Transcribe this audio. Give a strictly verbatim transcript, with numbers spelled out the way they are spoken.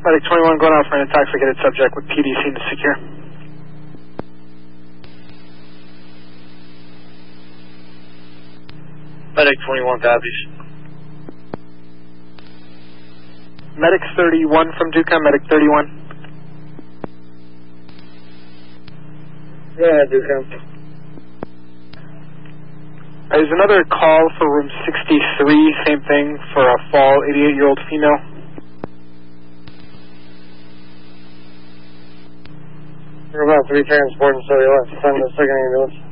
Medic twenty-one going out for an intoxicated subject with P D scene to secure. Medic twenty-one copies. Medic thirty-one from Ducom, Medic thirty-one. Yeah, Ducom. There's another call for room sixty-three, same thing, for a fall eighty-eight-year-old female. We're about three transport, so you'll have to send the second ambulance.